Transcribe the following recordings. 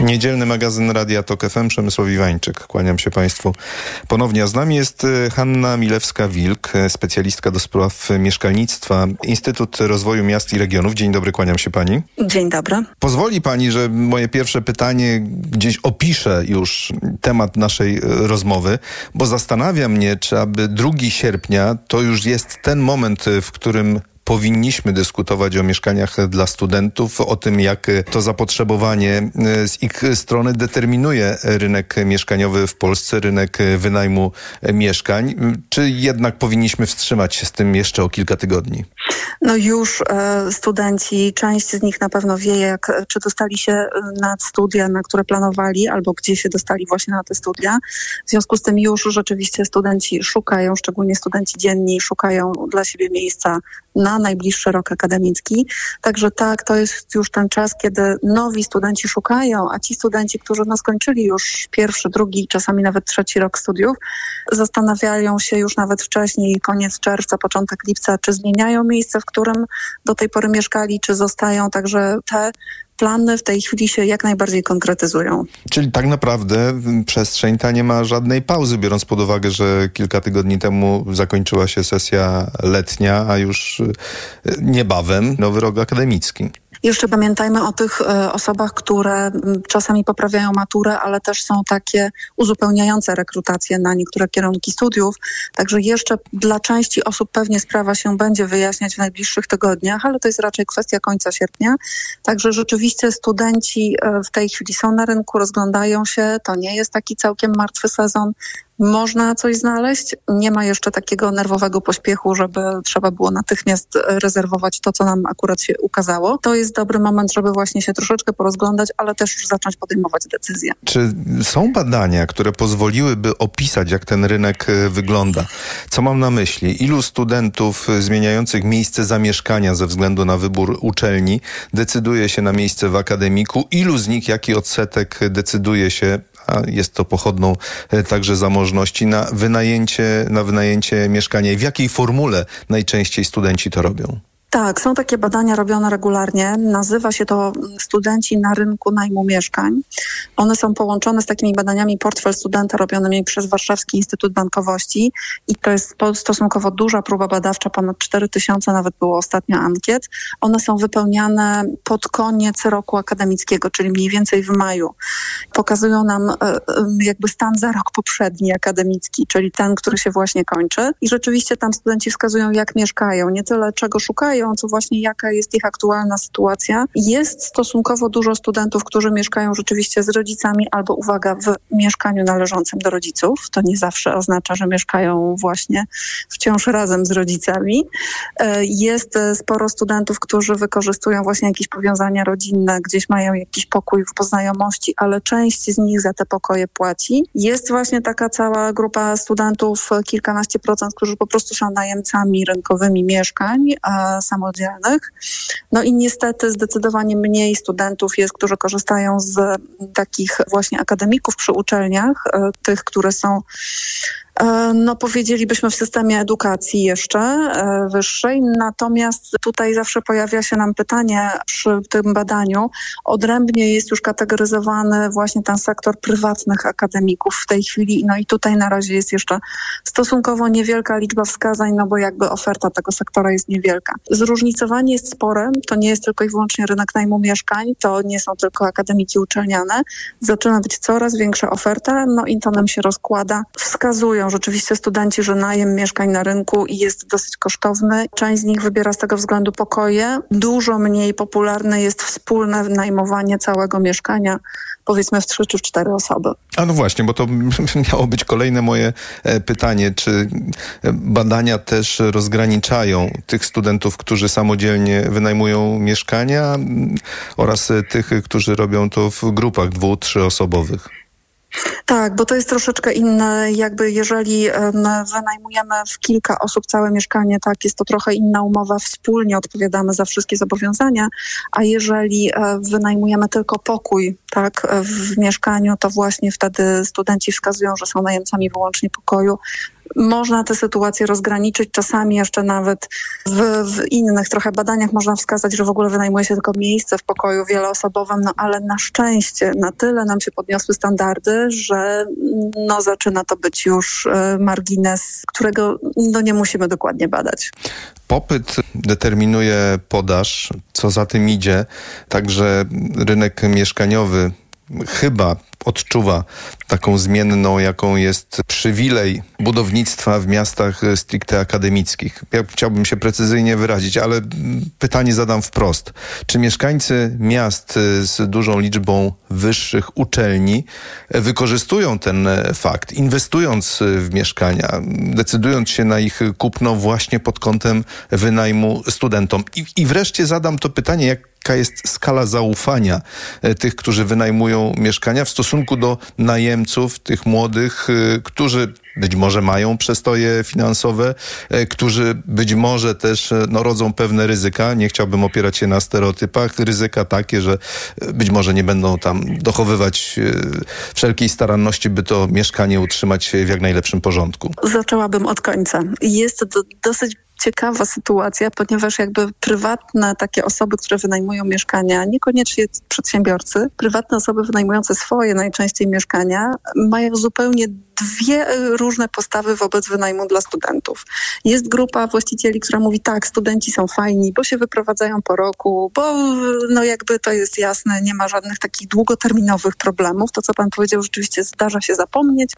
Niedzielny magazyn Radia Tok FM, Przemysław Iwańczyk. Kłaniam się Państwu ponownie. A z nami jest Hanna Milewska-Wilk, specjalistka do spraw mieszkalnictwa, Instytut Rozwoju Miast i Regionów. Dzień dobry, kłaniam się Pani. Dzień dobry. Pozwoli Pani, że moje pierwsze pytanie gdzieś opisze już temat naszej rozmowy, bo zastanawia mnie, czy aby 2 sierpnia to już jest ten moment, w którym powinniśmy dyskutować o mieszkaniach dla studentów, o tym, jak to zapotrzebowanie z ich strony determinuje rynek mieszkaniowy w Polsce, rynek wynajmu mieszkań. Czy jednak powinniśmy wstrzymać się z tym jeszcze o kilka tygodni? No już studenci, część z nich na pewno wie, czy dostali się na studia, na które planowali, albo gdzie się dostali właśnie na te studia. W związku z tym już rzeczywiście studenci szukają, szczególnie studenci dzienni, szukają dla siebie miejsca na najbliższy rok akademicki. Także tak, to jest już ten czas, kiedy nowi studenci szukają, a ci studenci, którzy skończyli już 1., 2., czasami nawet 3. rok studiów, zastanawiają się już nawet wcześniej, koniec czerwca, początek lipca, czy zmieniają miejsce, w którym do tej pory mieszkali, czy zostają. Także te plany w tej chwili się jak najbardziej konkretyzują. Czyli tak naprawdę przestrzeń ta nie ma żadnej pauzy, biorąc pod uwagę, że kilka tygodni temu zakończyła się sesja letnia, a już niebawem nowy rok akademicki. Jeszcze pamiętajmy o tych osobach, które czasami poprawiają maturę, ale też są takie uzupełniające rekrutacje na niektóre kierunki studiów. Także jeszcze dla części osób pewnie sprawa się będzie wyjaśniać w najbliższych tygodniach, ale to jest raczej kwestia końca sierpnia. Także rzeczywiście studenci w tej chwili są na rynku, rozglądają się. To nie jest taki całkiem martwy sezon. Można coś znaleźć. Nie ma jeszcze takiego nerwowego pośpiechu, żeby trzeba było natychmiast rezerwować to, co nam akurat się ukazało. To jest dobry moment, żeby właśnie się troszeczkę porozglądać, ale też już zacząć podejmować decyzje. Czy są badania, które pozwoliłyby opisać, jak ten rynek wygląda? Co mam na myśli? Ilu studentów zmieniających miejsce zamieszkania ze względu na wybór uczelni decyduje się na miejsce w akademiku? Ilu z nich, jaki odsetek decyduje się, a jest to pochodną także zamożności, na wynajęcie mieszkania i w jakiej formule najczęściej studenci to robią? Tak, są takie badania robione regularnie. Nazywa się to Studenci na rynku najmu mieszkań. One są połączone z takimi badaniami Portfel Studenta robionymi przez Warszawski Instytut Bankowości i to jest stosunkowo duża próba badawcza, ponad 4000 nawet było ostatnio ankiet. One są wypełniane pod koniec roku akademickiego, czyli mniej więcej w maju. Pokazują nam jakby stan za rok poprzedni akademicki, czyli ten, który się właśnie kończy. I rzeczywiście tam studenci wskazują, jak mieszkają, nie tyle czego szukają, co właśnie jaka jest ich aktualna sytuacja. Jest stosunkowo dużo studentów, którzy mieszkają rzeczywiście z rodzicami albo, uwaga, w mieszkaniu należącym do rodziców. To nie zawsze oznacza, że mieszkają właśnie wciąż razem z rodzicami. Jest sporo studentów, którzy wykorzystują właśnie jakieś powiązania rodzinne, gdzieś mają jakiś pokój po znajomości, ale część z nich za te pokoje płaci. Jest właśnie taka cała grupa studentów, kilkanaście procent, którzy po prostu są najemcami rynkowymi mieszkań, samodzielnych. No i niestety zdecydowanie mniej studentów jest, którzy korzystają z takich właśnie akademików przy uczelniach, tych, które są powiedzielibyśmy w systemie edukacji jeszcze wyższej. Natomiast tutaj zawsze pojawia się nam pytanie przy tym badaniu. Odrębnie jest już kategoryzowany właśnie ten sektor prywatnych akademików w tej chwili. No i tutaj na razie jest jeszcze stosunkowo niewielka liczba wskazań, no bo jakby oferta tego sektora jest niewielka. Zróżnicowanie jest spore. To nie jest tylko i wyłącznie rynek najmu mieszkań. To nie są tylko akademiki uczelniane. Zaczyna być coraz większa oferta, no i to nam się rozkłada. Wskazują rzeczywiście studenci, że najem mieszkań na rynku jest dosyć kosztowny. Część z nich wybiera z tego względu pokoje. Dużo mniej popularne jest wspólne najmowanie całego mieszkania, powiedzmy w 3 czy 4 osoby. A no właśnie, bo to miało być kolejne moje pytanie. Czy badania też rozgraniczają tych studentów, którzy samodzielnie wynajmują mieszkania oraz tych, którzy robią to w grupach 2-3 osobowych? Tak, bo to jest troszeczkę inne, jakby jeżeli wynajmujemy w kilka osób całe mieszkanie, tak, jest to trochę inna umowa, wspólnie odpowiadamy za wszystkie zobowiązania, a jeżeli wynajmujemy tylko pokój, tak, w mieszkaniu, to właśnie wtedy studenci wskazują, że są najemcami wyłącznie pokoju, Można te sytuacje rozgraniczyć. Czasami jeszcze nawet w innych trochę badaniach można wskazać, że w ogóle wynajmuje się tylko miejsce w pokoju wieloosobowym, no ale na szczęście na tyle nam się podniosły standardy, że no zaczyna to być już margines, którego no nie musimy dokładnie badać. Popyt determinuje podaż, co za tym idzie. Także rynek mieszkaniowy chyba odczuwa taką zmienną, jaką jest przywilej budownictwa w miastach stricte akademickich. Ja chciałbym się precyzyjnie wyrazić, ale pytanie zadam wprost. Czy mieszkańcy miast z dużą liczbą wyższych uczelni wykorzystują ten fakt, inwestując w mieszkania, decydując się na ich kupno właśnie pod kątem wynajmu studentom? I wreszcie zadam to pytanie, jaka jest skala zaufania tych, którzy wynajmują mieszkania w stosunku do najemców, tych młodych, którzy być może mają przestoje finansowe, którzy być może też rodzą pewne ryzyka. Nie chciałbym opierać się na stereotypach. Ryzyka takie, że być może nie będą tam dochowywać wszelkiej staranności, by to mieszkanie utrzymać w jak najlepszym porządku. Zaczęłabym od końca. Jest to dosyć ciekawa sytuacja, ponieważ jakby prywatne takie osoby, które wynajmują mieszkania, niekoniecznie przedsiębiorcy, prywatne osoby wynajmujące swoje najczęściej mieszkania, mają zupełnie dwie różne postawy wobec wynajmu dla studentów. Jest grupa właścicieli, która mówi tak, studenci są fajni, bo się wyprowadzają po roku, bo no jakby to jest jasne, nie ma żadnych takich długoterminowych problemów. To, co pan powiedział, rzeczywiście zdarza się zapomnieć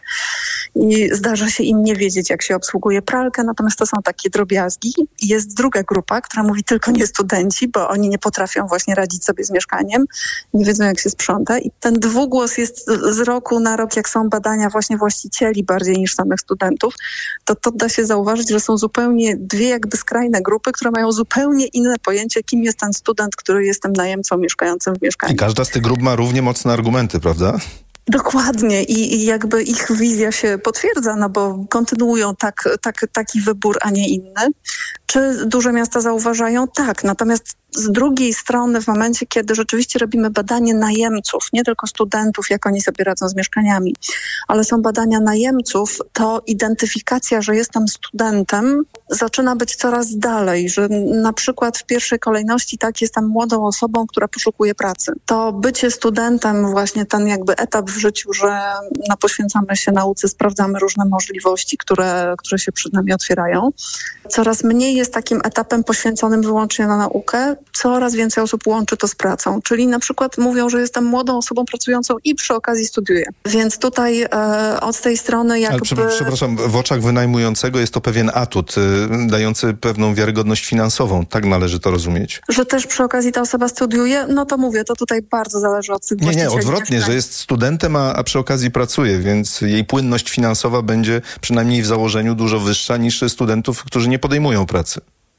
i zdarza się im nie wiedzieć, jak się obsługuje pralkę, natomiast to są takie drobiazgi. Jest druga grupa, która mówi tylko nie studenci, bo oni nie potrafią właśnie radzić sobie z mieszkaniem, nie wiedzą, jak się sprząta i ten dwugłos jest z roku na rok, jak są badania właśnie właścicieli bardziej niż samych studentów, to da się zauważyć, że są zupełnie dwie jakby skrajne grupy, które mają zupełnie inne pojęcie, kim jest ten student, który jest tym najemcą mieszkającym w mieszkaniu. I każda z tych grup ma równie mocne argumenty, prawda? Dokładnie i jakby ich wizja się potwierdza, no bo kontynuują taki wybór, a nie inny. Czy duże miasta zauważają? Tak, natomiast z drugiej strony w momencie, kiedy rzeczywiście robimy badanie najemców, nie tylko studentów, jak oni sobie radzą z mieszkaniami, ale są badania najemców, to identyfikacja, że jestem studentem, zaczyna być coraz dalej, że na przykład w pierwszej kolejności tak, jestem młodą osobą, która poszukuje pracy. To bycie studentem, właśnie ten jakby etap w życiu, że poświęcamy się nauce, sprawdzamy różne możliwości, które się przed nami otwierają. Coraz mniej jest takim etapem poświęconym wyłącznie na naukę, coraz więcej osób łączy to z pracą. Czyli na przykład mówią, że jestem młodą osobą pracującą i przy okazji studiuję. Więc tutaj od tej strony jakby... Ale przepraszam, w oczach wynajmującego jest to pewien atut, dający pewną wiarygodność finansową. Tak należy to rozumieć. Że też przy okazji ta osoba studiuje? No to mówię, to tutaj bardzo zależy od tych właścicieli. Nie, odwrotnie, że jest studentem, a przy okazji pracuje, więc jej płynność finansowa będzie przynajmniej w założeniu dużo wyższa niż studentów, którzy nie podejmują pracy.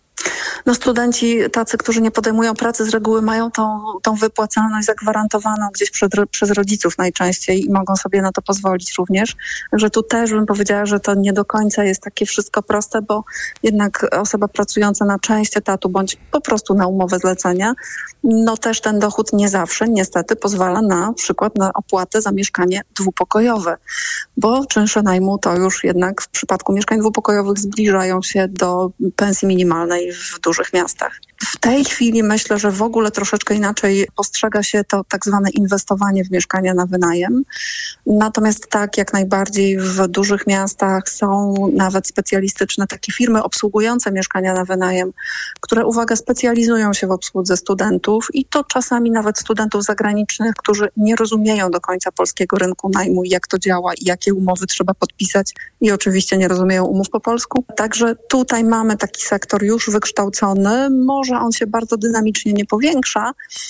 No studenci tacy, którzy nie podejmują pracy, z reguły mają tą wypłacalność zagwarantowaną gdzieś przez rodziców najczęściej i mogą sobie na to pozwolić również. Także tu też bym powiedziała, że to nie do końca jest takie wszystko proste, bo jednak osoba pracująca na część etatu bądź po prostu na umowę zlecenia, no też ten dochód nie zawsze niestety pozwala na przykład na opłatę za mieszkanie dwupokojowe, bo czynsze najmu to już jednak w przypadku mieszkań dwupokojowych zbliżają się do pensji minimalnej w dużych miastach. W tej chwili myślę, że w ogóle troszeczkę inaczej postrzega się to tak zwane inwestowanie w mieszkania na wynajem. Natomiast tak, jak najbardziej w dużych miastach są nawet specjalistyczne takie firmy obsługujące mieszkania na wynajem, które, uwaga, specjalizują się w obsłudze studentów i to czasami nawet studentów zagranicznych, którzy nie rozumieją do końca polskiego rynku najmu i jak to działa i jakie umowy trzeba podpisać i oczywiście nie rozumieją umów po polsku. Także tutaj mamy taki sektor już wykształcony. Może on się bardzo dynamicznie nie powiększa,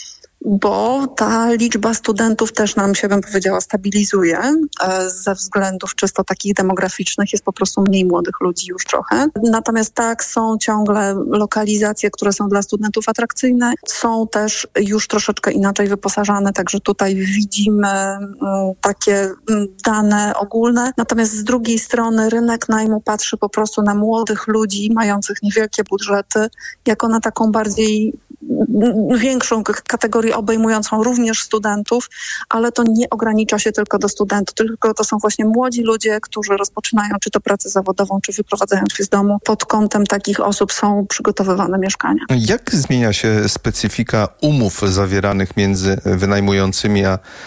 bo ta liczba studentów też nam się, bym powiedziała, stabilizuje. Ze względów czysto takich demograficznych jest po prostu mniej młodych ludzi już trochę. Natomiast tak, są ciągle lokalizacje, które są dla studentów atrakcyjne. Są też już troszeczkę inaczej wyposażane, także tutaj widzimy takie dane ogólne. Natomiast z drugiej strony rynek najmu patrzy po prostu na młodych ludzi mających niewielkie budżety, jako na taką bardziej większą kategorię obejmującą również studentów, ale to nie ogranicza się tylko do studentów, tylko to są właśnie młodzi ludzie, którzy rozpoczynają czy to pracę zawodową, czy wyprowadzają się z domu. Pod kątem takich osób są przygotowywane mieszkania. Jak zmienia się specyfika umów zawieranych między wynajmującymi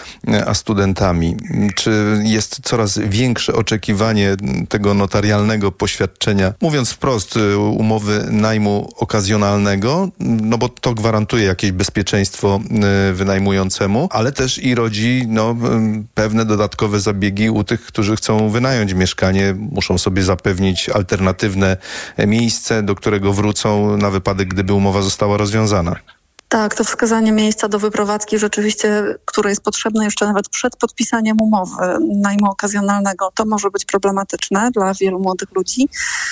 a studentami? Czy jest coraz większe oczekiwanie tego notarialnego poświadczenia, mówiąc wprost, umowy najmu okazjonalnego, no bo to gwarantuje jakieś bezpieczeństwo wynajmującemu, ale też i rodzi pewne dodatkowe zabiegi u tych, którzy chcą wynająć mieszkanie, muszą sobie zapewnić alternatywne miejsce, do którego wrócą na wypadek, gdyby umowa została rozwiązana. Tak, to wskazanie miejsca do wyprowadzki rzeczywiście, które jest potrzebne jeszcze nawet przed podpisaniem umowy najmu okazjonalnego, to może być problematyczne dla wielu młodych ludzi.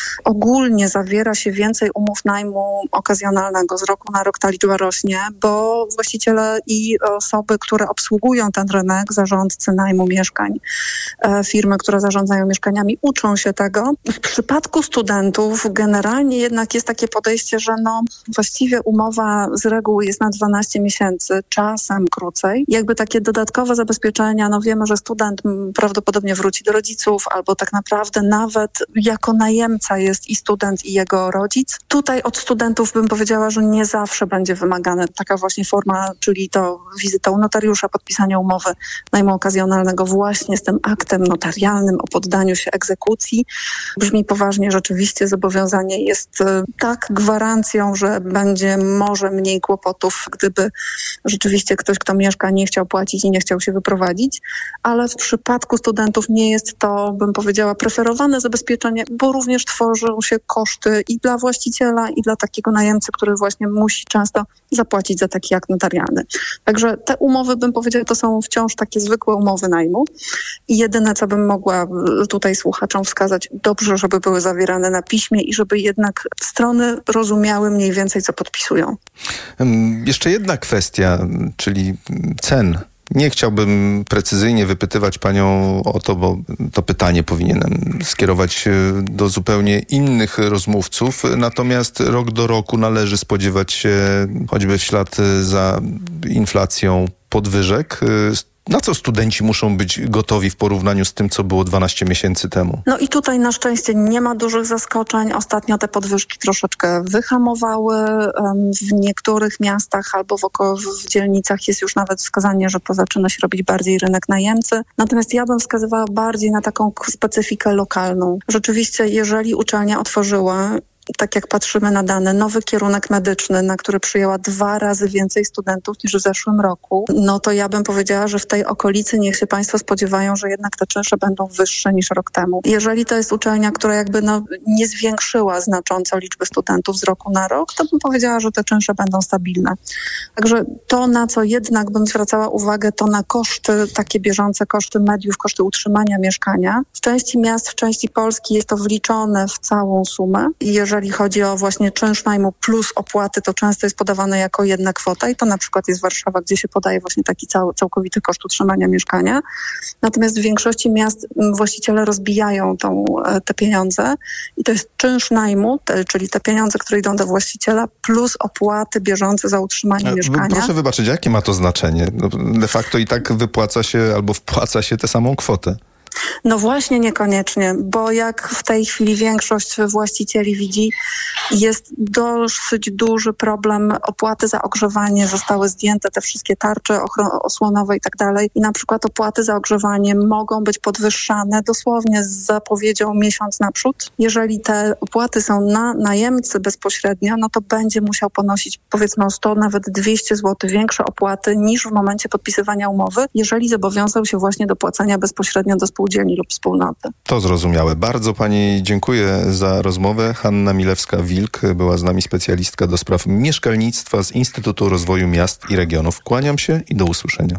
Ogólnie zawiera się więcej umów najmu okazjonalnego. Z roku na rok ta liczba rośnie, bo właściciele i osoby, które obsługują ten rynek, zarządcy najmu mieszkań, firmy, które zarządzają mieszkaniami, uczą się tego. W przypadku studentów generalnie jednak jest takie podejście, że właściwie umowa z reguły jest na 12 miesięcy, czasem krócej. Jakby takie dodatkowe zabezpieczenia, wiemy, że student prawdopodobnie wróci do rodziców, albo tak naprawdę nawet jako najemca jest i student, i jego rodzic. Tutaj od studentów bym powiedziała, że nie zawsze będzie wymagana taka właśnie forma, czyli to wizyta u notariusza, podpisanie umowy najmu okazjonalnego właśnie z tym aktem notarialnym o poddaniu się egzekucji. Brzmi poważnie, rzeczywiście zobowiązanie jest tak gwarancją, że będzie może mniej kłopotów, gdyby rzeczywiście ktoś, kto mieszka, nie chciał płacić i nie chciał się wyprowadzić, ale w przypadku studentów nie jest to, bym powiedziała, preferowane zabezpieczenie, bo również tworzą się koszty i dla właściciela, i dla takiego najemcy, który właśnie musi często zapłacić za taki akt notarialny. Także te umowy, bym powiedziała, to są wciąż takie zwykłe umowy najmu i jedyne, co bym mogła tutaj słuchaczom wskazać, dobrze, żeby były zawierane na piśmie i żeby jednak strony rozumiały mniej więcej, co podpisują. Jeszcze jedna kwestia, czyli cen. Nie chciałbym precyzyjnie wypytywać panią o to, bo to pytanie powinienem skierować do zupełnie innych rozmówców. Natomiast rok do roku należy spodziewać się, choćby w ślad za inflacją, podwyżek. Na co studenci muszą być gotowi w porównaniu z tym, co było 12 miesięcy temu? I tutaj na szczęście nie ma dużych zaskoczeń. Ostatnio te podwyżki troszeczkę wyhamowały. W niektórych miastach albo w dzielnicach jest już nawet wskazanie, że to zaczyna się robić bardziej rynek najemcy. Natomiast ja bym wskazywała bardziej na taką specyfikę lokalną. Rzeczywiście, jeżeli uczelnia otworzyła, tak jak patrzymy na dane, nowy kierunek medyczny, na który przyjęła 2 razy więcej studentów niż w zeszłym roku, to ja bym powiedziała, że w tej okolicy niech się państwo spodziewają, że jednak te czynsze będą wyższe niż rok temu. Jeżeli to jest uczelnia, która jakby nie zwiększyła znacząco liczby studentów z roku na rok, to bym powiedziała, że te czynsze będą stabilne. Także to, na co jednak bym zwracała uwagę, to na koszty, takie bieżące koszty mediów, koszty utrzymania mieszkania. W części miast, w części Polski jest to wliczone w całą sumę. Jeżeli chodzi o właśnie czynsz najmu plus opłaty, to często jest podawane jako jedna kwota i to na przykład jest Warszawa, gdzie się podaje właśnie taki całkowity koszt utrzymania mieszkania. Natomiast w większości miast właściciele rozbijają te pieniądze i to jest czynsz najmu, czyli te pieniądze, które idą do właściciela, plus opłaty bieżące za utrzymanie mieszkania. Proszę wybaczyć, jakie ma to znaczenie? De facto i tak wypłaca się albo wpłaca się tę samą kwotę. Właśnie niekoniecznie, bo jak w tej chwili większość właścicieli widzi, jest dosyć duży problem. Opłaty za ogrzewanie zostały zdjęte, te wszystkie tarcze osłonowe i tak dalej. I na przykład opłaty za ogrzewanie mogą być podwyższane dosłownie z zapowiedzią miesiąc naprzód. Jeżeli te opłaty są na najemcy bezpośrednio, to będzie musiał ponosić powiedzmy o 100, nawet 200 zł większe opłaty niż w momencie podpisywania umowy, jeżeli zobowiązał się właśnie do płacenia bezpośrednio do spółdzielni lub wspólnoty. To zrozumiałe. Bardzo pani dziękuję za rozmowę. Hanna Milewska-Wilk była z nami, specjalistka do spraw mieszkalnictwa z Instytutu Rozwoju Miast i Regionów. Kłaniam się i do usłyszenia.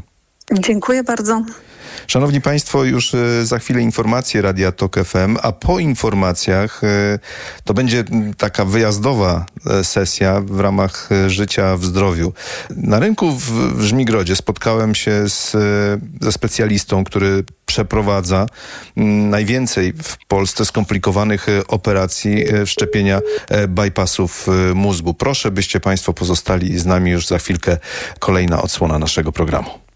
Dziękuję bardzo. Szanowni Państwo, już za chwilę informacje Radia Tok FM, a po informacjach to będzie taka wyjazdowa sesja w ramach Życia w Zdrowiu. Na rynku w Żmigrodzie spotkałem się ze specjalistą, który przeprowadza najwięcej w Polsce skomplikowanych operacji wszczepienia bypassów mózgu. Proszę, byście Państwo pozostali z nami, już za chwilkę kolejna odsłona naszego programu.